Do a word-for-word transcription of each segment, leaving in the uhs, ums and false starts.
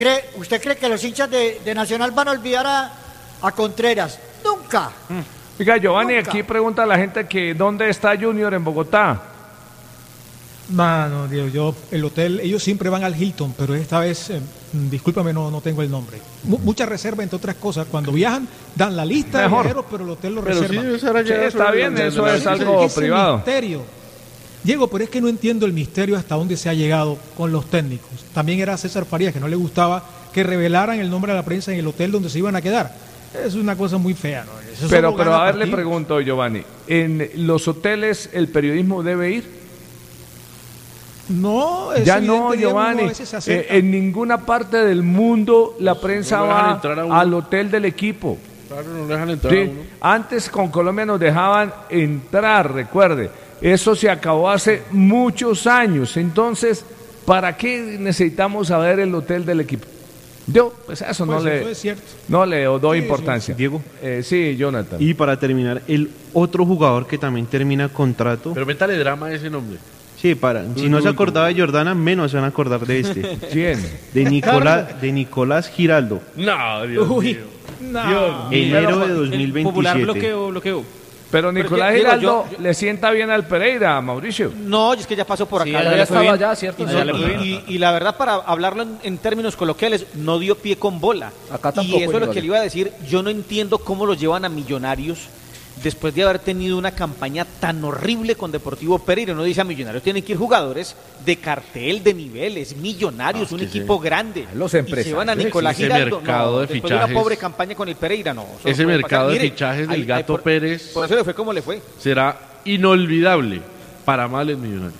¿Cree, ¿Usted cree que los hinchas de, de Nacional van a olvidar a, a Contreras? Nunca. Mm. Oiga, Giovanni, Nunca. Aquí pregunta la gente que ¿dónde está Junior en Bogotá? Mano, Dios, yo, el hotel, ellos siempre van al Hilton, pero esta vez, eh, discúlpame, no, no tengo el nombre. M- mucha reserva, entre otras cosas. Cuando viajan, dan la lista Mejor. de viajeros, pero el hotel lo pero reserva. Sí, sí, está bien, eso es algo ese privado. Misterio. Diego, pero es que no entiendo el misterio hasta dónde se ha llegado con los técnicos. También era César Farías, que no le gustaba que revelaran el nombre de la prensa en el hotel donde se iban a quedar. Es una cosa muy fea, ¿no? Eso Pero, pero a ver, partidos. le pregunto, Giovanni, ¿en los hoteles el periodismo debe ir? No, es ya no, evidente, Giovanni. Diego, Eh, en ninguna parte del mundo la prensa no va a al hotel del equipo. Claro, no dejan entrar Sí. a uno. Antes con Colombia nos dejaban entrar, recuerde. Eso se acabó hace muchos años. Entonces, ¿para qué necesitamos saber el hotel del equipo? Yo, pues eso no Pues le, eso es cierto. no le doy Sí, importancia. sí, Diego. Eh, sí, Jonathan. Y para terminar, el otro jugador que también termina contrato. Pero métale drama a ese nombre. Sí, para. Si no se acordaba de Jordana, menos se van a acordar de este. ¿Quién? De Nicolás, de Nicolás Giraldo. No, Dios Uy, mío. no. Enero de dos mil veintisiete. Popular bloqueo, bloqueo. Pero Nicolás Pero, Diego, Giraldo yo- yo- le sienta bien al Pereira, Mauricio. No, es que ya pasó por acá. Sí, la ya verdad, estaba fue bien. allá, ¿cierto? Y, Sí, no- ya le fue y- bien. y- y la verdad, para hablarlo en, en términos coloquiales, no dio pie con bola. Acá tampoco, y eso es lo igual. que le iba a decir. Yo no entiendo cómo lo llevan a Millonarios después de haber tenido una campaña tan horrible con Deportivo Pereira. Uno dice a Millonarios tienen que ir jugadores de cartel, de niveles, Millonarios, No, un es que equipo grande. Los y se empresarios. van a Nicolás Ese Giraldo. mercado no, de después fichajes- de una pobre campaña con el Pereira, no. eso no Ese puede mercado pasar. de Mire, fichajes del hay- hay Gato por- Pérez Por eso le fue como le fue. será inolvidable para males millonarios.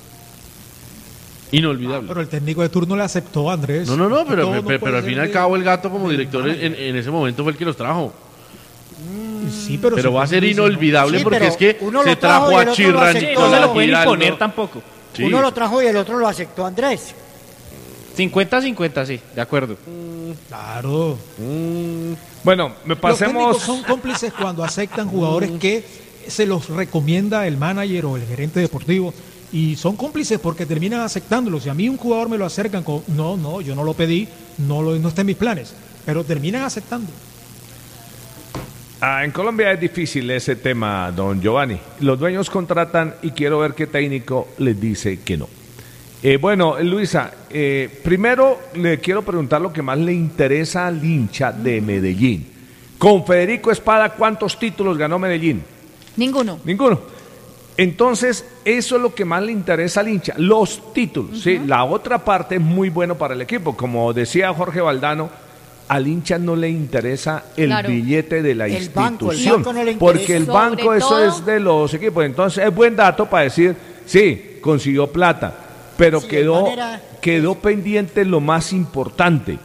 Inolvidable. Pero el técnico de turno le aceptó, Andrés. No, no, no, pero, Todo pero, no pero puede al ser fin y al de- cabo el Gato como de director en, manager. en ese momento fue el que los trajo. Sí, pero, Pero se- va a ser dice, ¿no? inolvidable Sí, porque pero es que uno se lo trajo trajo y el a otro lo Chirran. aceptó. No se lo No, pueden Giraldo. imponer tampoco. Sí. Uno lo trajo y el otro lo aceptó, Andrés. cincuenta cincuenta, sí, de acuerdo. Claro. Bueno, me Los técnicos pasemos. son cómplices cuando aceptan jugadores que se los recomienda el manager o el gerente deportivo y son cómplices porque terminan aceptándolos. Si a mí un jugador me lo acercan con, no, no, yo no lo pedí, no, lo, no está en mis planes, pero terminan aceptando. Ah, en Colombia es difícil ese tema, don Giovanni. Los dueños contratan y quiero ver qué técnico les dice que no. Eh, bueno, Luisa, eh, primero le quiero preguntar lo que más le interesa al hincha de Medellín. Con Federico Espada, ¿cuántos títulos ganó Medellín? Ninguno. Ninguno. Entonces, eso es lo que más le interesa al hincha, los títulos. ¿sí? La otra parte es muy bueno para el equipo. Como decía Jorge Valdano, al hincha no le interesa el Claro. billete de la El institución. banco, el banco no le interesa. Porque el Sobre banco, eso todo- es de los equipos. Entonces, es buen dato para decir, sí, consiguió plata, pero Sí, de quedó, manera- quedó pendiente lo más importante.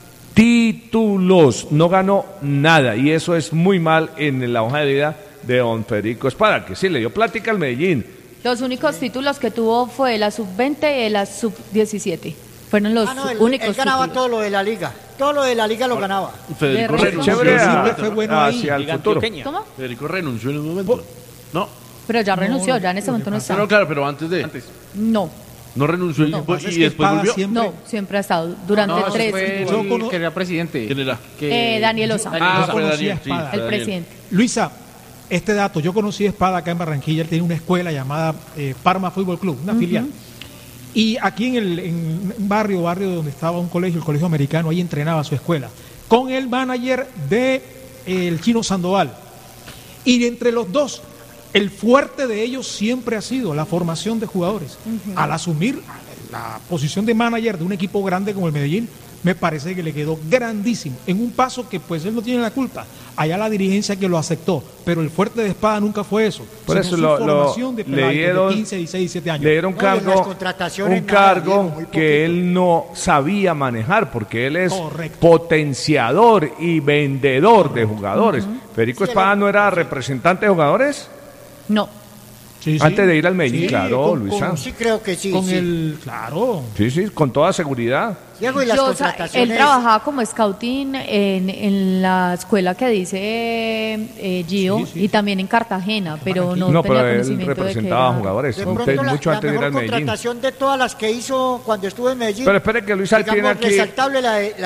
Títulos, no ganó nada y eso es muy mal en la hoja de vida de don Federico Espada, que sí le dio plática al Medellín. Los únicos títulos que tuvo fue la sub veinte y la sub diecisiete. Fueron los Ah, no, él, únicos él ganaba títulos. todo lo de la liga. Todo lo de la liga lo ganaba. Federico De renunció. Chévere en un a- momento, fue ¿no? bueno ahí. hacia el Liga futuro. Antioqueña. ¿Cómo? Federico renunció en un momento. No, Pero ya renunció, ya en ese momento no no, está. no, claro, pero antes de. No, No renunció y, No. y Lo que pasa es que después Espada volvió. siempre- no, siempre ha estado durante No, eso tres. fue el Yo cono- que era presidente. ¿Quién era? Que- Eh, Daniel Osa. Daniel Ah, Osa. fue conocía Daniel, a sí, Espada. fue El Daniel. presidente. Luisa, este dato, yo conocí a Espada acá en Barranquilla, él tenía una escuela llamada eh, Parma Fútbol Club, una filial. Y aquí en el en un barrio, barrio donde estaba un colegio, el colegio americano, ahí entrenaba su escuela, con el manager de eh, el Chino Sandoval. Y entre los dos, el fuerte de ellos siempre ha sido la formación de jugadores. Al asumir la posición de manager de un equipo grande como el Medellín, me parece que le quedó grandísimo. En un paso que pues él no tiene la culpa. Allá la dirigencia que lo aceptó, pero el fuerte de Espada nunca fue eso. Por sino eso su lo, lo- formación de le peladitos dieron, de quince, dieciséis, diecisiete años. le dieron No, y en las cargo, contrataciones un nada, cargo Diego, muy poquito. que él no sabía manejar, porque él es Correcto. potenciador y vendedor de jugadores. Federico Sí, Espada él- no era representante de jugadores. No, Sí, sí. Antes de ir al Medellín, Sí, claro, con- Luisa. con- Sí, creo que sí. con sí. el, claro. Sí, sí, con toda seguridad. Diego, y las Yo, o sea, contrataciones. él trabajaba como scouting en, en la escuela que dice eh, Gio Sí, sí. y también en Cartagena, pero no, No, tenía pero él conocimiento de que representaba era- jugadores. De Usted pronto la, mucho la antes de ir mejor al Medellín. contratación de todas las que hizo cuando estuvo en Medellín. Pero espere que Luisa digamos, tiene aquí... resaltable la de,